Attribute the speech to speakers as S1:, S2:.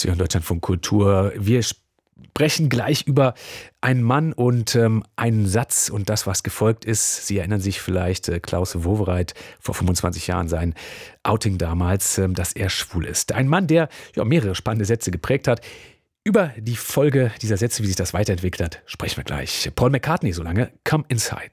S1: Sie hören Deutschlandfunk Kultur. Wir sprechen gleich über einen Mann und einen Satz und das, was gefolgt ist. Sie erinnern sich vielleicht, Klaus Wowereit vor 25 Jahren, sein Outing damals, dass er schwul ist. Ein Mann, der mehrere spannende Sätze geprägt hat. Über die Folge dieser Sätze, wie sich das weiterentwickelt hat, sprechen wir gleich. Paul McCartney, solange Come Inside.